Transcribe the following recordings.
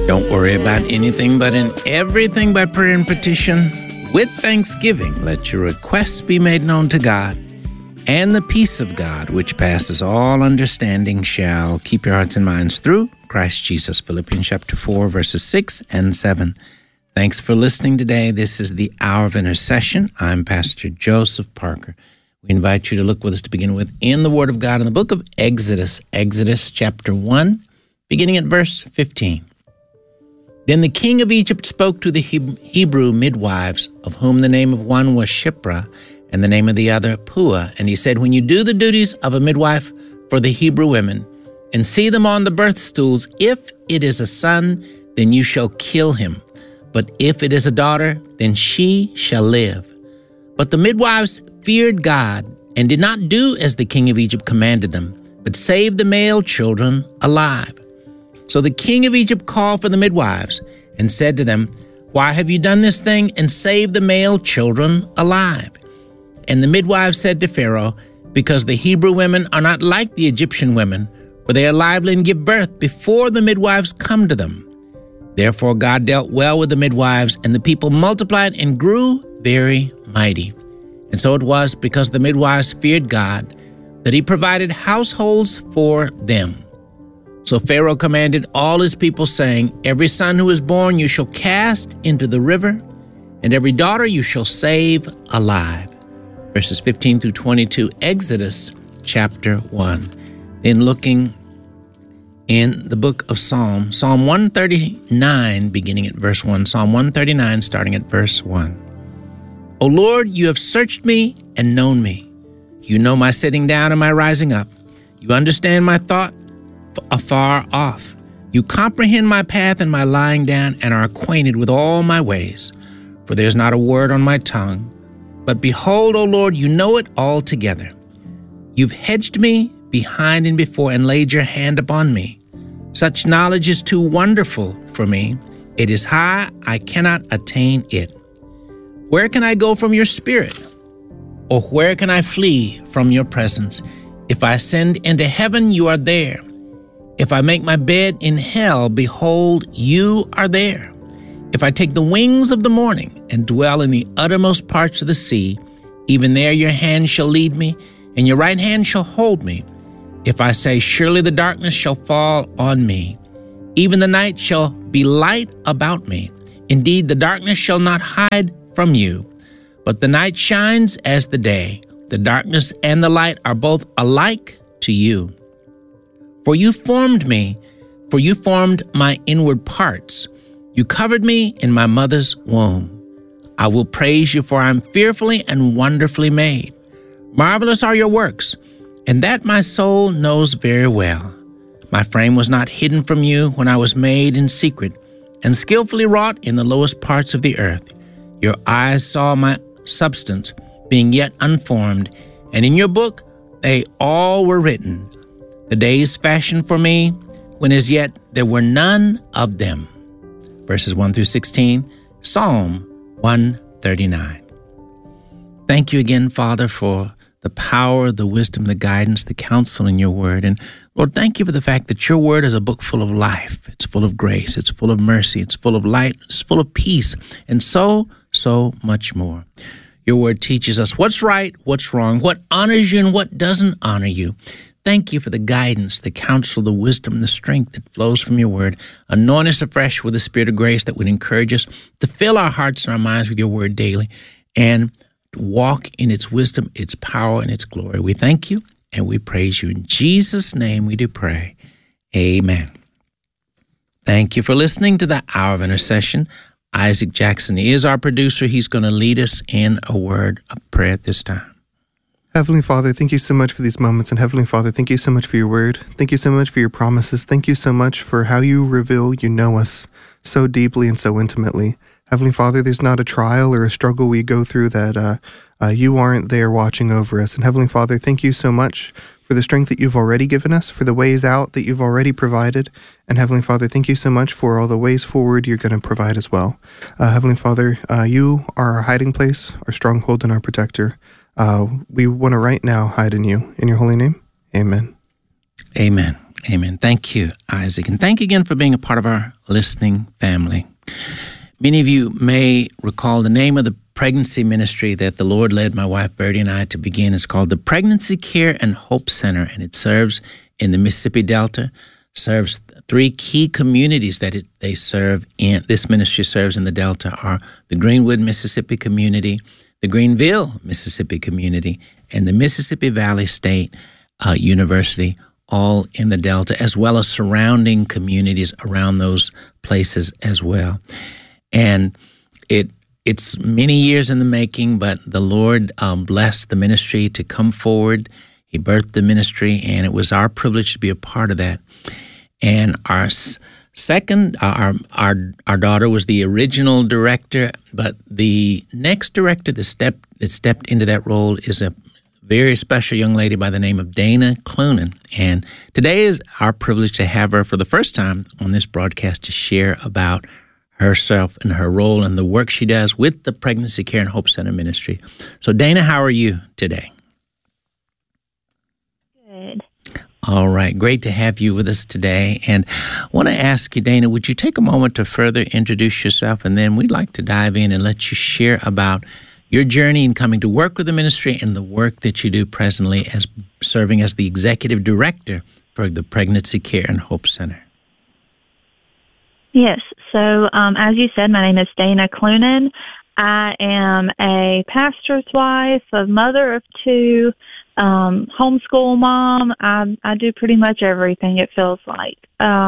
Don't worry about anything, but in everything by prayer and petition, with thanksgiving, let your requests be made known to God. And the peace of God, which passes all understanding, shall keep your hearts and minds through Christ Jesus. Philippians chapter 4, verses 6 and 7. Thanks for listening today. This is the Hour of Intercession. I'm Pastor Joseph Parker. We invite you to look with us to begin with in the Word of God in the book of Exodus, Exodus chapter 1, beginning at verse 15. Then the king of Egypt spoke to the Hebrew midwives, of whom the name of one was Shiphrah, and the name of the other Puah. And he said, when you do the duties of a midwife for the Hebrew women, and see them on the birth stools, if it is a son, then you shall kill him. But if it is a daughter, then she shall live. But the midwives feared God, and did not do as the king of Egypt commanded them, but saved the male children alive. So the king of Egypt called for the midwives and said to them, why have you done this thing and saved the male children alive? And the midwives said to Pharaoh, because the Hebrew women are not like the Egyptian women, for they are lively and give birth before the midwives come to them. Therefore God dealt well with the midwives, and the people multiplied and grew very mighty. And so it was, because the midwives feared God, that he provided households for them. So Pharaoh commanded all his people, saying, every son who is born you shall cast into the river, and every daughter you shall save alive. Verses 15 through 22, Exodus chapter 1. Then looking in the book of Psalm 139, beginning at verse 1. Psalm 139, starting at verse 1. O Lord, you have searched me and known me. You know my sitting down and my rising up. You understand my thought afar off. You comprehend my path and my lying down, and are acquainted with all my ways. For there is not a word on my tongue. But behold, O Lord, you know it altogether. You've hedged me behind and before, and laid your hand upon me. Such knowledge is too wonderful for me. It is high, I cannot attain it. Where can I go from your spirit? Or where can I flee from your presence? If I ascend into heaven, you are there. If I make my bed in hell, behold, you are there. If I take the wings of the morning and dwell in the uttermost parts of the sea, even there your hand shall lead me, and your right hand shall hold me. If I say, surely the darkness shall fall on me, even the night shall be light about me. Indeed, the darkness shall not hide from you, but the night shines as the day. The darkness and the light are both alike to you. For you formed me, for you formed my inward parts. You covered me in my mother's womb. I will praise you, for I am fearfully and wonderfully made. Marvelous are your works, and that my soul knows very well. My frame was not hidden from you when I was made in secret, and skillfully wrought in the lowest parts of the earth. Your eyes saw my substance, being yet unformed, and in your book they all were written, the days fashioned for me, when as yet there were none of them. Verses 1 through 16, Psalm 139. Thank you again, Father, for the power, the wisdom, the guidance, the counsel in your word. And Lord, thank you for the fact that your word is a book full of life. It's full of grace. It's full of mercy. It's full of light. It's full of peace. And so much more. Your word teaches us what's right, what's wrong, what honors you and what doesn't honor you. Thank you for the guidance, the counsel, the wisdom, the strength that flows from your word. Anoint us afresh with the spirit of grace that would encourage us to fill our hearts and our minds with your word daily and walk in its wisdom, its power, and its glory. We thank you and we praise you. In Jesus' name we do pray. Amen. Thank you for listening to the Hour of Intercession. Isaac Jackson is our producer. He's going to lead us in a word of prayer at this time. Heavenly Father, thank you so much for these moments. And Heavenly Father, thank you so much for your word. Thank you so much for your promises. Thank you so much for how you reveal you know us so deeply and so intimately. Heavenly Father, there's not a trial or a struggle we go through that you aren't there watching over us. And Heavenly Father, thank you so much for the strength that you've already given us, for the ways out that you've already provided. And Heavenly Father, thank you so much for all the ways forward you're going to provide as well. Heavenly Father, you are our hiding place, our stronghold, and our protector. We want to right now hide in you. In your holy name, amen. Amen. Amen. Thank you, Isaac. And thank you again for being a part of our listening family. Many of you may recall the name of the pregnancy ministry that the Lord led my wife Birdie and I to begin. It's called the Pregnancy Care and Hope Center, and it serves in the Mississippi Delta, serves 3 key communities that they serve in. This ministry serves in the Delta are the Greenwood, Mississippi community, the Greenville, Mississippi community, and the Mississippi Valley State University, all in the Delta, as well as surrounding communities around those places as well. And it's many years in the making, but the Lord blessed the ministry to come forward. He birthed the ministry, and it was our privilege to be a part of that. And our daughter was the original director, but the next director that stepped into that role is a very special young lady by the name of Dana Clunan. And today is our privilege to have her for the first time on this broadcast to share about herself and her role and the work she does with the Pregnancy Care and Hope Center ministry. So, Dana, how are you today? Good. All right. Great to have you with us today. And I want to ask you, Dana, would you take a moment to further introduce yourself, and then we'd like to dive in and let you share about your journey in coming to work with the ministry and the work that you do presently as serving as the executive director for the Pregnancy Care and Hope Center. Yes. So, as you said, my name is Dana Clunan. I am a pastor's wife, a mother of 2, homeschool mom. I do pretty much everything, it feels like.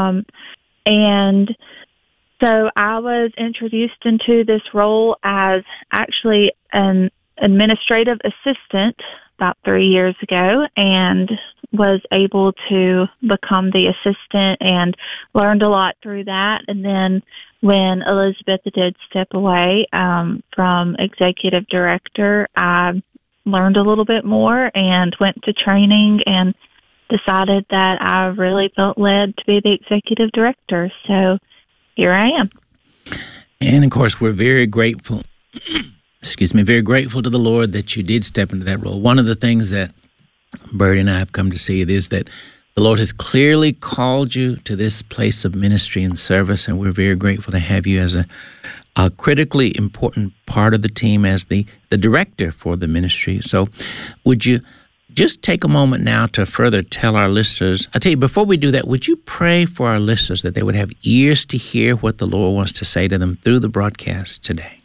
And so I was introduced into this role as actually an administrative assistant about 3 years ago, and was able to become the assistant and learned a lot through that. And then when Elizabeth did step away from executive director, I learned a little bit more and went to training and decided that I really felt led to be the executive director. So here I am. And of course, we're very grateful. Very grateful to the Lord that you did step into that role. One of the things that Birdie and I have come to see is that the Lord has clearly called you to this place of ministry and service, and we're very grateful to have you as a critically important part of the team as the director for the ministry. So would you just take a moment now to further tell our listeners, I tell you, before we do that, would you pray for our listeners that they would have ears to hear what the Lord wants to say to them through the broadcast today?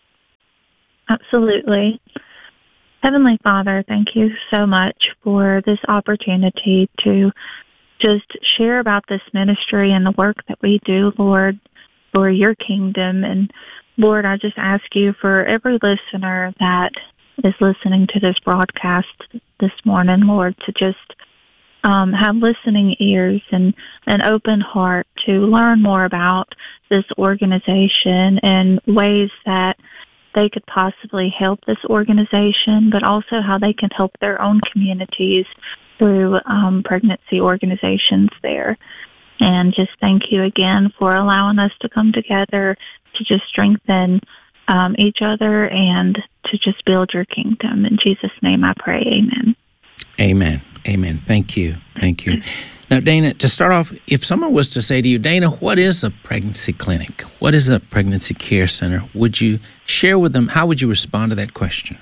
Absolutely. Heavenly Father, thank you so much for this opportunity to just share about this ministry and the work that we do, Lord, for your kingdom. And Lord, I just ask you for every listener that is listening to this broadcast this morning, Lord, to just have listening ears and an open heart to learn more about this organization and ways that they could possibly help this organization, but also how they can help their own communities through pregnancy organizations there. And just thank you again for allowing us to come together to just strengthen each other and to just build your kingdom. In Jesus' name I pray, amen. Amen. Amen. Thank you. Thank you. Now, Dana, to start off, if someone was to say to you, Dana, what is a pregnancy clinic? What is a pregnancy care center? Would you share with them, how would you respond to that question?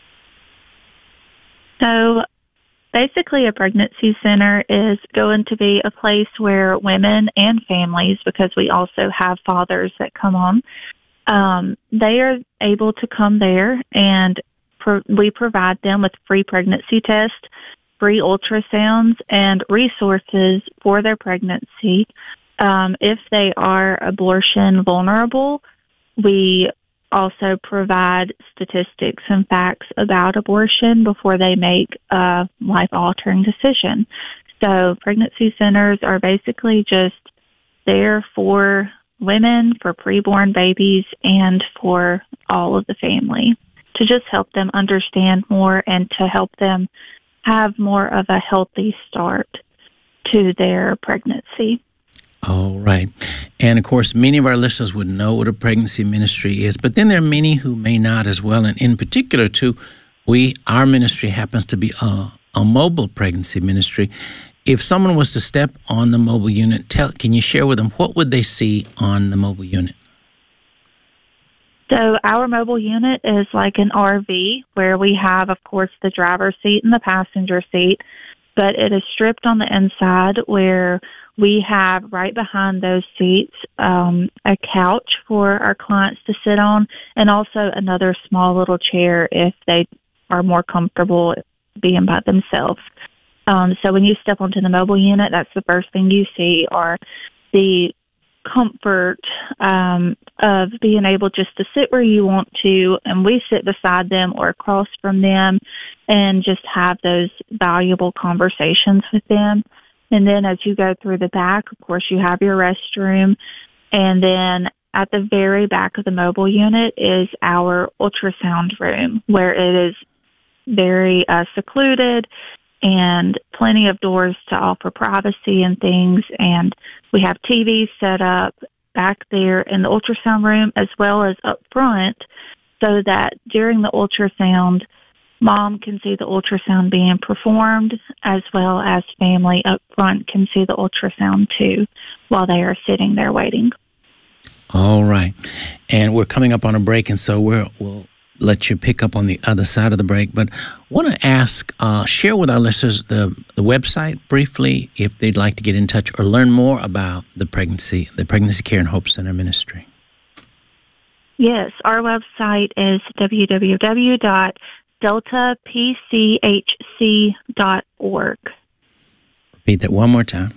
So basically a pregnancy center is going to be a place where women and families, because we also have fathers that come on, they are able to come there, and we provide them with free pregnancy tests, free ultrasounds, and resources for their pregnancy. If they are abortion vulnerable, we also provide statistics and facts about abortion before they make a life-altering decision. So pregnancy centers are basically just there for women, for preborn babies, and for all of the family to just help them understand more and to help them have more of a healthy start to their pregnancy. All right. And, of course, many of our listeners would know what a pregnancy ministry is, but then there are many who may not as well. And in particular, too, our ministry happens to be a mobile pregnancy ministry. if someone was to step on the mobile unit, can you share with them what would they see on the mobile unit? So our mobile unit is like an RV where we have, of course, the driver's seat and the passenger seat, but it is stripped on the inside where we have right behind those seats a couch for our clients to sit on, and also another small little chair if they are more comfortable being by themselves. So when you step onto the mobile unit, that's the first thing you see are the comfort of being able just to sit where you want to, and we sit beside them or across from them and just have those valuable conversations with them. And then as you go through the back, of course, you have your restroom. And then at the very back of the mobile unit is our ultrasound room, where it is very secluded and plenty of doors to offer privacy and things. And we have TVs set up back there in the ultrasound room as well as up front, so that during the ultrasound, Mom can see the ultrasound being performed, as well as family up front can see the ultrasound too while they are sitting there waiting. All right. And we're coming up on a break, and so we'll let you pick up on the other side of the break. But I want to ask, share with our listeners the website briefly if they'd like to get in touch or learn more about the Pregnancy Care and Hope Center ministry. Yes, our website is www.deltapchc.org. Repeat that one more time.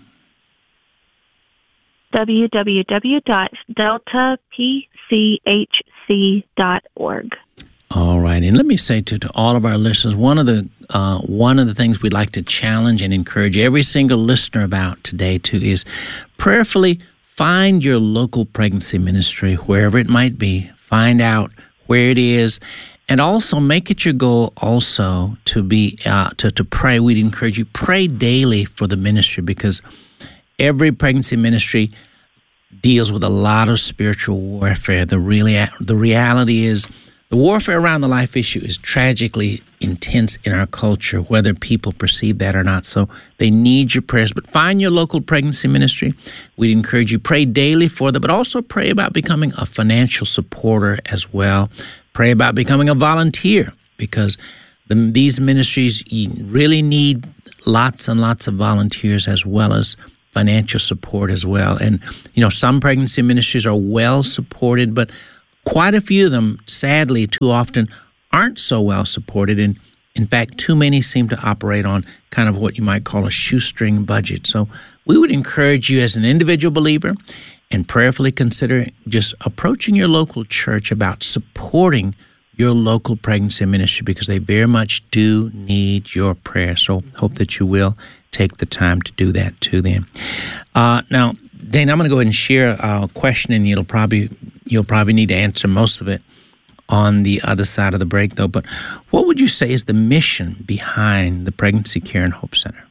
www.deltapchc.org. All right, and let me say to all of our listeners, one of the things we'd like to challenge and encourage every single listener about today too is prayerfully find your local pregnancy ministry, wherever it might be. Find out where it is, and also make it your goal also to be to pray. We'd encourage you pray daily for the ministry, because every pregnancy ministry deals with a lot of spiritual warfare. The reality is, the warfare around the life issue is tragically intense in our culture, whether people perceive that or not. So they need your prayers. But find your local pregnancy ministry. We'd encourage you pray daily for them, but also pray about becoming a financial supporter as well. Pray about becoming a volunteer, because these ministries really need lots and lots of volunteers as well as financial support as well. And, some pregnancy ministries are well supported, but quite a few of them, sadly, too often aren't so well supported. And in fact, too many seem to operate on kind of what you might call a shoestring budget. So we would encourage you as an individual believer and prayerfully consider just approaching your local church about supporting your local pregnancy ministry, because they very much do need your prayer. So hope that you will take the time to do that to them. Now, Dana, I'm going to go ahead and share a question, and you'll probably need to answer most of it on the other side of the break, though. But what would you say is the mission behind the Pregnancy Care and Hope Center?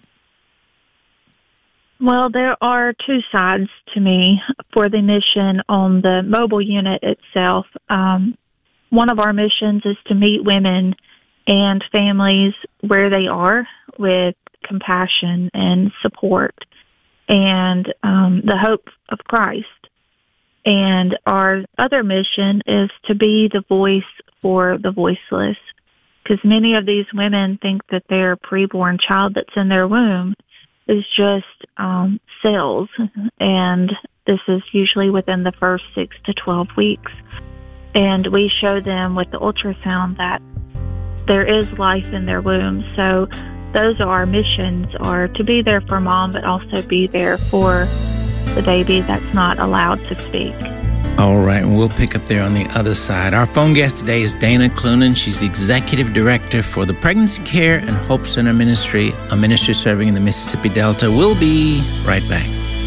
Well, there are two sides to me for the mission on the mobile unit itself. One of our missions is to meet women and families where they are with compassion and support and the hope of Christ. And our other mission is to be the voice for the voiceless, because many of these women think that their preborn child that's in their womb is just cells, and this is usually within the first 6 to 12 weeks. And we show them with the ultrasound that there is life in their womb. So those are our missions, are to be there for mom, but also be there for the baby that's not allowed to speak. All right, and we'll pick up there on the other side. Our phone guest today is Dana Clunan. She's the Executive Director for the Pregnancy Care and Hope Center Ministry, a ministry serving in the Mississippi Delta. We'll be right back.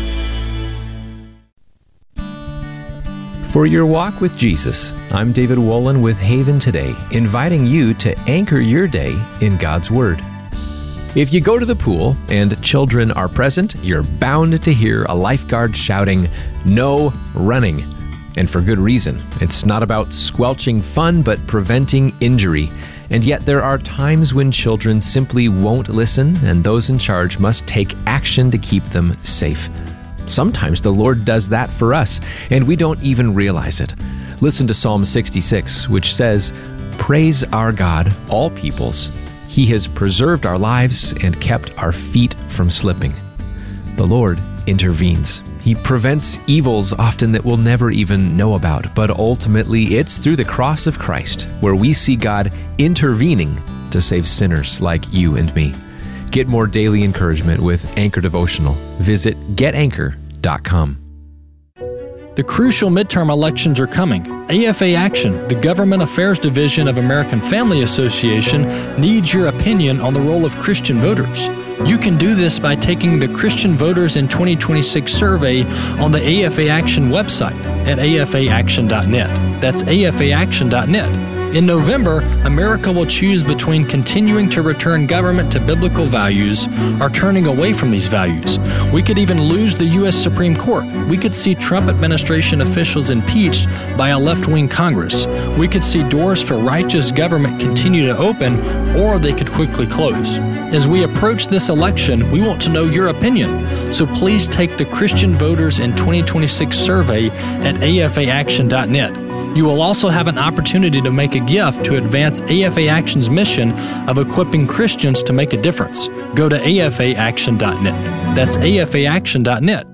For your walk with Jesus, I'm David Wolin with Haven Today, inviting you to anchor your day in God's Word. If you go to the pool and children are present, you're bound to hear a lifeguard shouting, "No running." And for good reason. It's not about squelching fun, but preventing injury. And yet there are times when children simply won't listen, and those in charge must take action to keep them safe. Sometimes the Lord does that for us, and we don't even realize it. Listen to Psalm 66, which says, "Praise our God, all peoples. He has preserved our lives and kept our feet from slipping." The Lord intervenes. He prevents evils often that we'll never even know about, but ultimately it's through the cross of Christ where we see God intervening to save sinners like you and me. Get more daily encouragement with Anchor Devotional. Visit getanchor.com. The crucial midterm elections are coming. AFA Action, the Government Affairs Division of American Family Association, needs your opinion on the role of Christian voters. You can do this by taking the Christian Voters in 2026 survey on the AFA Action website at afaaction.net. That's afaaction.net. In November, America will choose between continuing to return government to biblical values or turning away from these values. We could even lose the U.S. Supreme Court. We could see Trump administration officials impeached by a left-wing Congress. We could see doors for righteous government continue to open, or they could quickly close. As we approach this election, we want to know your opinion. So please take the Christian Voters in 2026 survey at afaaction.net. You will also have an opportunity to make a gift to advance AFA Action's mission of equipping Christians to make a difference. Go to afaaction.net. That's afaaction.net.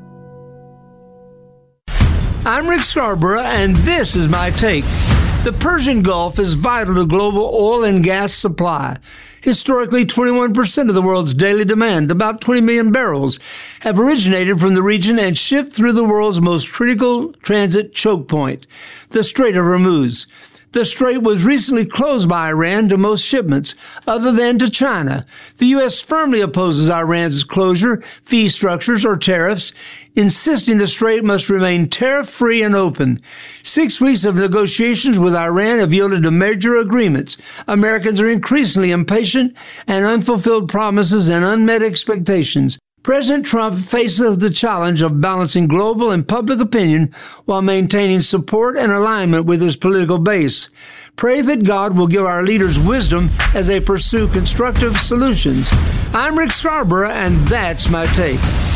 I'm Rick Scarborough, and this is my take. The Persian Gulf is vital to global oil and gas supply. Historically, 21% of the world's daily demand, about 20 million barrels, have originated from the region and shipped through the world's most critical transit choke point, the Strait of Hormuz. The strait was recently closed by Iran to most shipments, other than to China. The U.S. firmly opposes Iran's closure, fee structures, or tariffs, insisting the strait must remain tariff-free and open. 6 weeks of negotiations with Iran have yielded to major agreements. Americans are increasingly impatient, and unfulfilled promises and unmet expectations. President Trump faces the challenge of balancing global and public opinion while maintaining support and alignment with his political base. Pray that God will give our leaders wisdom as they pursue constructive solutions. I'm Rick Scarborough, and that's my take.